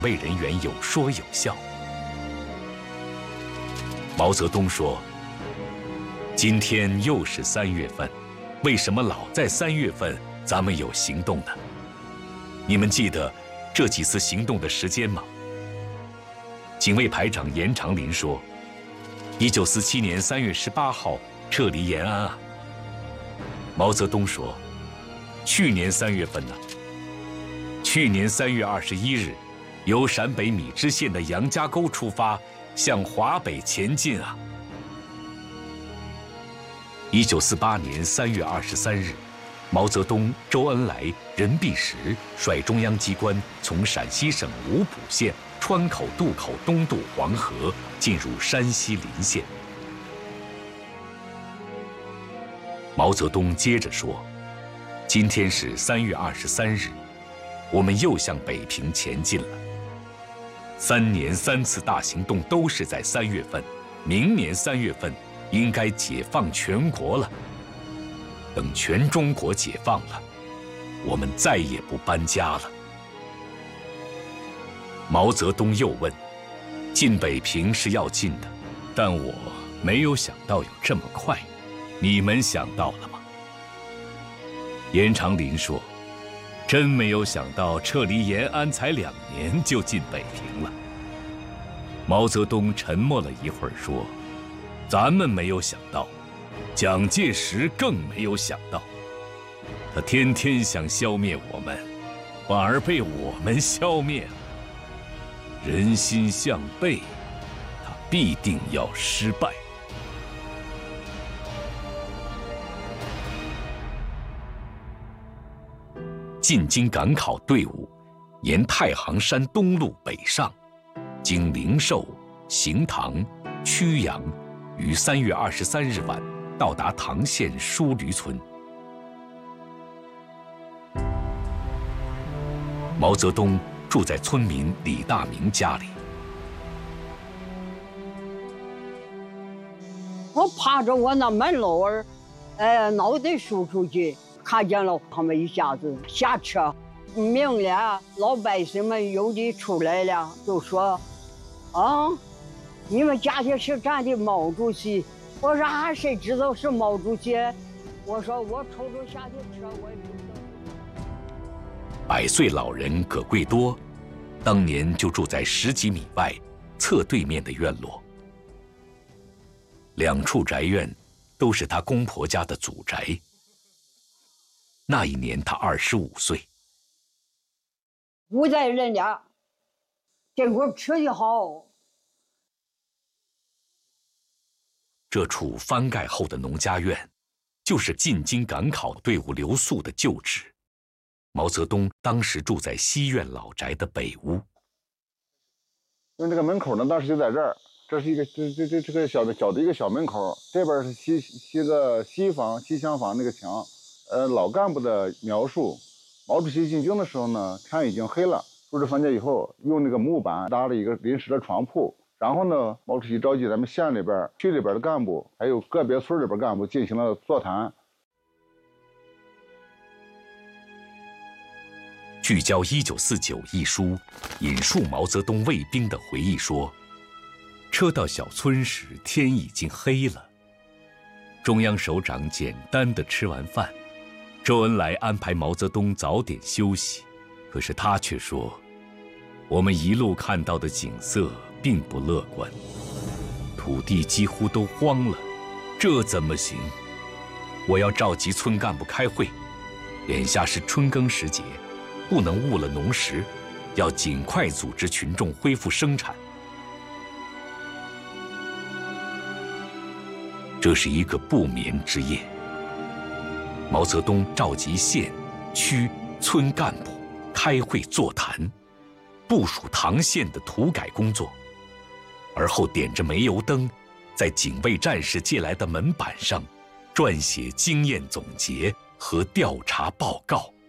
卫人员有说有笑。毛泽东说：“今天又是3月份，为什么老在3月份咱们有行动呢？你们记得这几次行动的时间吗？”警卫排长严长林说：“1947年3月18号撤离延安啊。”毛泽东说：“去年3月份呢？去年3月21日，由陕北米脂县的杨家沟出发，向华北前进啊。”1948年3月23日，毛泽东、周恩来、任弼时率中央机关从陕西省五埔县川口渡口东渡黄河，进入山西临县。毛泽东接着说：“今天是3月23日，我们又向北平前进了。3年3次大行动都是在3月份，明年3月份应该解放全国了。等全中国解放了，我们再也不搬家了。”毛泽东又问：“进北平是要进的，但我没有想到有这么快，你们想到了吗？”严长林说：“真没有想到撤离延安才2年就进北平了。”毛泽东沉默了一会儿说：“咱们没有想到，蒋介石更没有想到，他天天想消灭我们，反而被我们消灭了。人心向背，他必定要失败。”进京赶考队伍沿太行山东路北上，经灵寿、行唐、曲阳，于3月23日晚到达唐县书驴村。毛泽东住在村民李大明家里。 我趴着我那门楼儿，脑袋竖出去，看见了他们一下子下车，明了老百姓们有的出来了，就说：“啊，你们家里是咱的毛主席。”我说：“俺谁知道是毛主席？”我说：“我抽着下的车，我也不知道。 ”100岁老人葛贵多，当年就住在10几米外侧对面的院落。2处宅院都是他公婆家的祖宅。那一年他25岁。 我在人家，这会吃的好。 这处翻盖后的农家院，就是进京赶考队伍留宿的旧址。毛泽东当时住在西院老宅的北屋。 因为这个门口呢，当时就在这儿，这是一个这个小的一个小门口，这边是西厢房那个墙。老干部的描述，毛主席进京的时候呢，天已经黑了，入住房间以后，用那个木板搭了一个临时的床铺。然后呢，毛主席召集咱们县里边、区里边的干部，还有个别村里边干部进行了座谈。 聚焦1949一书引述毛泽东卫兵的回忆说：“车到小村时，天已经黑了。中央首长简单的吃完饭，周恩来安排毛泽东早点休息，可是他却说，我们一路看到的景色并不乐观，土地几乎都荒了，这怎么行？我要召集村干部开会，眼下是春耕时节，不能误了农时，要尽快组织群众恢复生产。”这是一个不眠之夜。毛泽东召集县、区、村干部开会座谈，部署唐县的土改工作，而后点着煤油灯，在警卫战士借来的门板上撰写经验总结和调查报告。